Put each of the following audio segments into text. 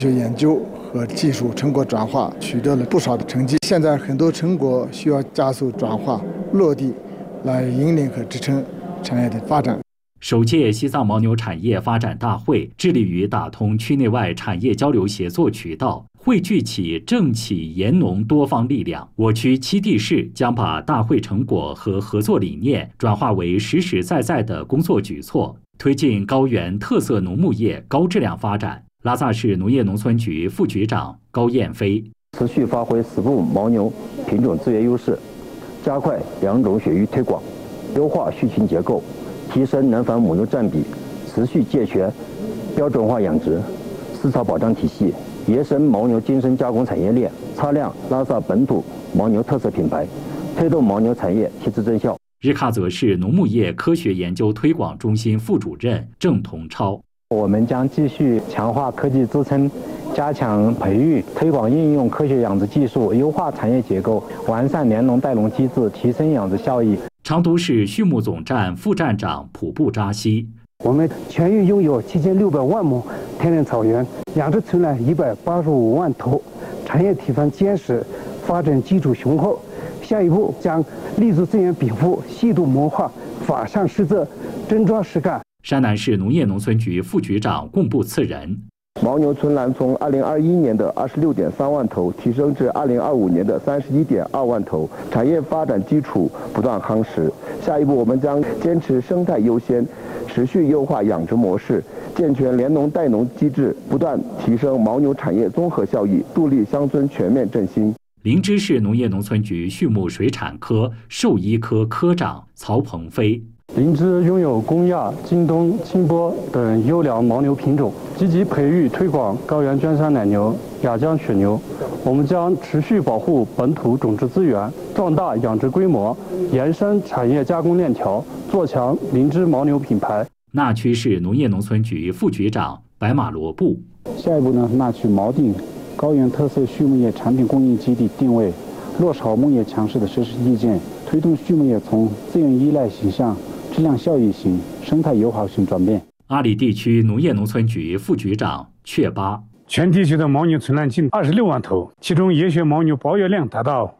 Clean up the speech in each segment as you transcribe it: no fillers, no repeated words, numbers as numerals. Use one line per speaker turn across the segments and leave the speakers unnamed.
研究和技术成果转化取得了不少的成绩，现在很多成果需要加速转化落地，来引领和支撑产业的发展。
首届西藏牦牛产业发展大会致力于打通区内外产业交流协作渠道，汇聚起政企研农多方力量。我区7地市将把大会成果和合作理念转化为实实在在的工作举措，推进高原特色农牧业高质量发展。拉萨市农业农村局副局长高燕飞：
持续发挥私部牦牛品种资源优势，加快两种血育推广，优化畜群结构，提升南繁母牛占比，持续健全标准化养殖、饲草保障体系，延伸牦牛精深加工产业链，擦亮拉萨本土牦牛特色品牌，推动牦牛产业提质增效。
日喀则市农牧业科学研究推广中心副主任郑同超：
我们将继续强化科技支撑，加强培育、推广应用科学养殖技术，优化产业结构，完善联农带农机制，提升养殖效益。
成都市畜牧总站副站长普布扎西：
我们全域拥有7600万亩天然草原，养殖存栏185万头，产业体方坚实，发展基础雄厚。下一步将立足资源禀赋，细度谋划，法上施政，真抓实干。
山南市农业农村局副局长贡布次仁：
牦牛存栏从2021年的26.3万头提升至2025年的31.2万头，产业发展基础不断夯实。下一步，我们将坚持生态优先，持续优化养殖模式，健全联农带农机制，不断提升牦牛产业综合效益，助力乡村全面振兴。
林芝市农业农村局畜牧水产科兽医科科长曹鹏飞：
林芝拥有公亚、京东、清波等优良牦牛品种，积极培育推广高原娟山奶牛、雅江雪牛。我们将持续保护本土种植资源，壮大养殖规模，延伸产业加工链条，做强林芝牦牛品牌。
纳曲市农业农村局副局长白马罗布：
下一步呢，纳曲锚定高原特色畜牧业产品供应基地定位，落实好牧业强势的实施意见，推动畜牧业从资源依赖型向质量效益型、生态友好型转变。
阿里地区农业农村局副局长阙巴：
全地区的牦牛存栏近26万头，其中野血牦牛保有量达到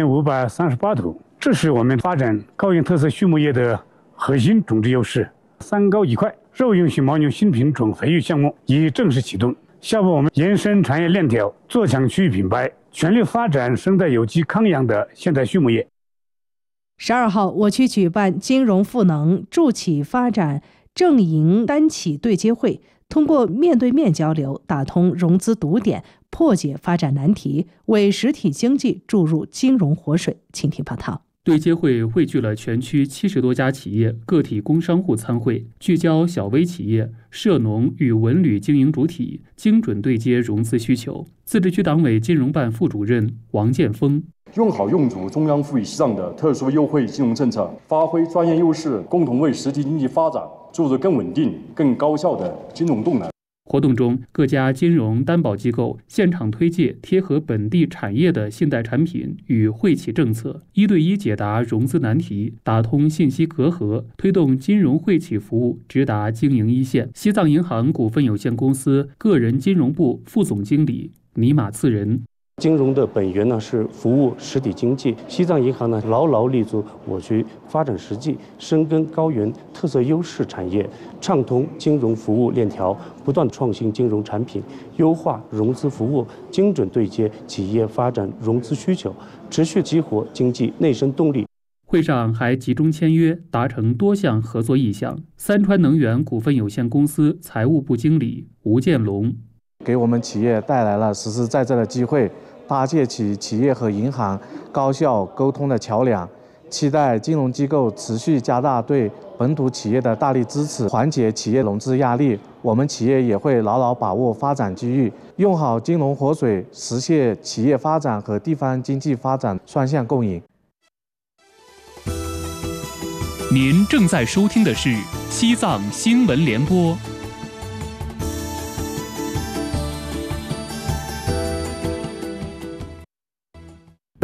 7538头，这是我们发展高原特色畜牧业的核心种植优势。3高1快肉用型牦牛新品种培育项目已正式启动。下步我们延伸产业链条，做强区域品牌，全力发展生态有机康养的现代畜牧业。
12号，我区举办金融赋能助企发展正营单企对接会，通过面对面交流，打通融资堵点，破解发展难题，为实体经济注入金融活水。请听报道。
对接会汇聚了全区70多家企业、个体工商户参会，聚焦小微企业、涉农与文旅经营主体，精准对接融资需求。自治区党委金融办副主任王建峰：
用好用足中央赋予西藏的特殊优惠金融政策，发挥专业优势，共同为实体经济发展注入更稳定、更高效的金融动能。
活动中，各家金融担保机构现场推介贴合本地产业的信贷产品与惠企政策，1对1解答融资难题，打通信息隔阂，推动金融惠企服务直达经营一线。西藏银行股份有限公司个人金融部副总经理尼玛次仁：
金融的本源呢是服务实体经济，西藏银行呢牢牢立足我区发展实际，深耕高原特色优势产业，畅通金融服务链条，不断创新金融产品，优化融资服务，精准对接企业发展融资需求，持续激活经济内生动力。
会上还集中签约，达成多项合作意向。三川能源股份有限公司财务部经理吴建龙：
给我们企业带来了实实在在的机会，搭建起企业和银行高效沟通的桥梁，期待金融机构持续加大对本土企业的大力支持，缓解企业融资压力。我们企业也会牢牢把握发展机遇，用好金融活水，实现企业发展和地方经济发展双向共赢。
您正在收听的是西藏新闻联播。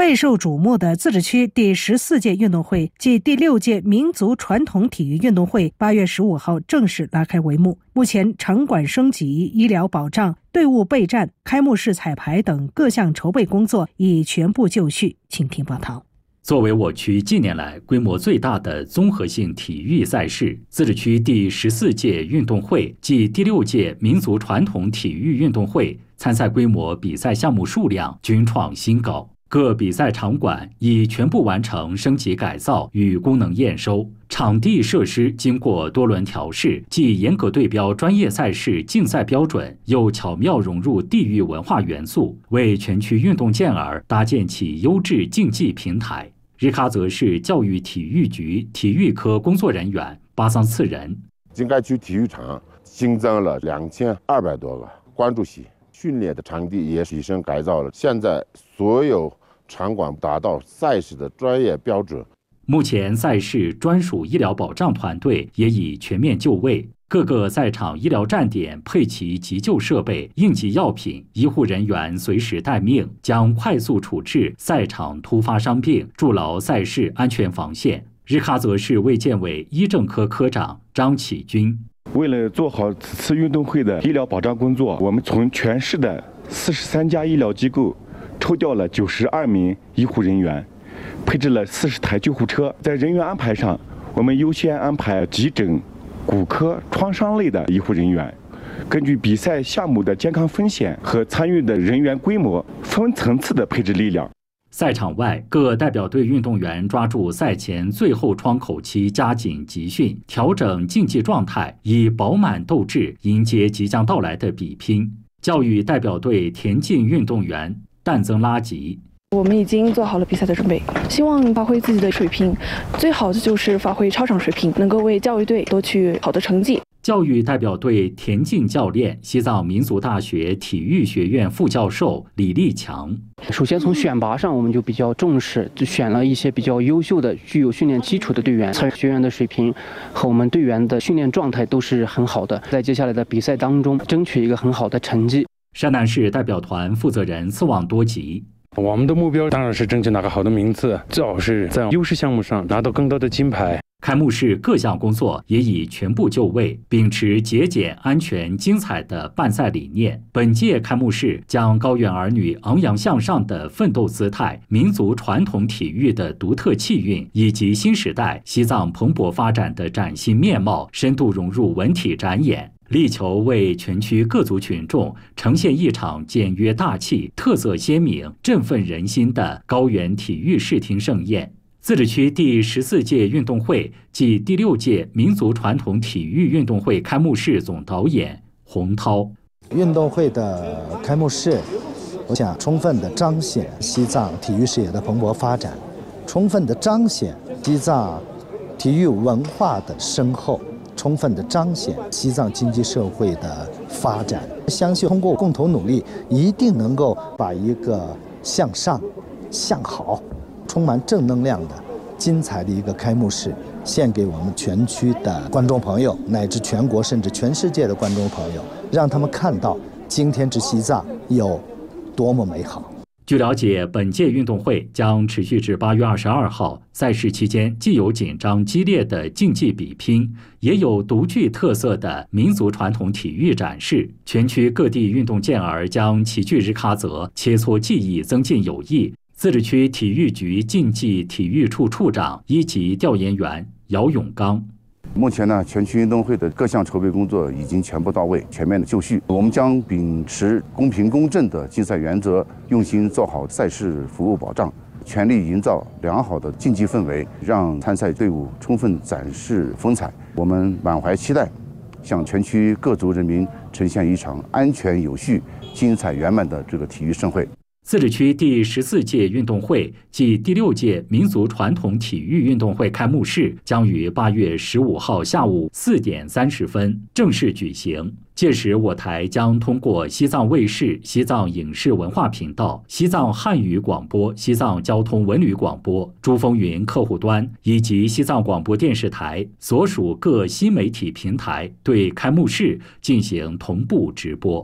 备受瞩目的自治区第14届运动会暨第6届民族传统体育运动会8月15号正式拉开帷幕。目前场馆升级、医疗保障、队伍备战、开幕式彩排等各项筹备工作已全部就绪。请听报道。
作为我区近年来规模最大的综合性体育赛事，自治区第14届运动会暨第6届民族传统体育运动会参赛规模、比赛项目数量均创新高。各比赛场馆已全部完成升级改造与功能验收，场地设施经过多轮调试，既严格对标专业赛事竞赛标准，又巧妙融入地域文化元素，为全区运动健儿搭建起优质竞技平台。日喀则市教育体育局体育科工作人员巴桑次仁：
经改区体育场新增了2200多个观众席，训练的场地也提升改造了，现在所有场馆达到赛事的专业标准。
目前赛事专属医疗保障团队也已全面就位，各个赛场医疗站点配齐急救设备、应急药品，医护人员随时待命，将快速处置赛场突发伤病，筑牢赛事安全防线。日喀则市卫健委医政科科长张启军：
为了做好此次运动会的医疗保障工作，我们从全市的43家医疗机构抽调了92名医护人员，配置了40台救护车。在人员安排上，我们优先安排急诊、骨科、创伤类的医护人员，根据比赛项目的健康风险和参与的人员规模，分层次的配置力量。
赛场外，各代表队运动员抓住赛前最后窗口期，加紧集训，调整竞技状态，以饱满斗志迎接即将到来的比拼。教育代表队田径运动员但增拉吉：
我们已经做好了比赛的准备，希望发挥自己的水平，最好的就是发挥超常水平，能够为教育队夺取好的成绩。
教育代表队田径教练、西藏民族大学体育学院副教授李立强：
首先从选拔上，我们就比较重视，就选了一些比较优秀的、具有训练基础的队员，学员的水平和我们队员的训练状态都是很好的，在接下来的比赛当中争取一个很好的成绩。
山南市代表团负责人次旺多吉：
我们的目标当然是争取拿个好的名次，最好是在优势项目上拿到更多的金牌。
开幕式各项工作也已全部就位，秉持节俭、安全、精彩的办赛理念。本届开幕式将高原儿女昂扬向上的奋斗姿态、民族传统体育的独特气韵，以及新时代西藏蓬勃发展的崭新面貌，深度融入文体展演，力求为全区各族群众呈现一场简约大气、特色鲜明、振奋人心的高原体育视听盛宴。自治区第14届运动会暨第6届民族传统体育运动会开幕式总导演洪涛：
运动会的开幕式，我想充分地彰显西藏体育事业的蓬勃发展，充分地彰显西藏体育文化的深厚，充分地彰显西藏经济社会的发展。相信通过共同努力，一定能够把一个向上、向好、充满正能量的精彩的一个开幕式献给我们全区的观众朋友，乃至全国甚至全世界的观众朋友，让他们看到今天之西藏有多么美好。
据了解，本届运动会将持续至8月22号。赛事期间既有紧张激烈的竞技比拼，也有独具特色的民族传统体育展示。全区各地运动健儿将齐聚日喀则，切磋技艺，增进友谊。自治区体育局竞技体育处处长、一级调研员姚永刚：
目前呢，全区运动会的各项筹备工作已经全部到位，全面的就绪。我们将秉持公平公正的竞赛原则，用心做好赛事服务保障，全力营造良好的竞技氛围，让参赛队伍充分展示风采。我们满怀期待，向全区各族人民呈现一场安全有序、精彩圆满的这个体育盛会。
自治区第14届运动会暨第6届民族传统体育运动会开幕式将于8月15号下午4点30分正式举行。届时，我台将通过西藏卫视、西藏影视文化频道、西藏汉语广播、西藏交通文旅广播、珠峰云客户端以及西藏广播电视台所属各新媒体平台对开幕式进行同步直播。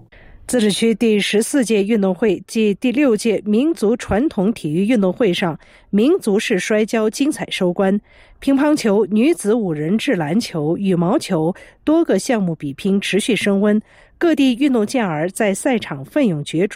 自治区第14届运动会暨第6届民族传统体育运动会上，民族式摔跤精彩收官，乒乓球、女子5人制篮球、羽毛球多个项目比拼持续升温，各地运动健儿在赛场奋勇角逐。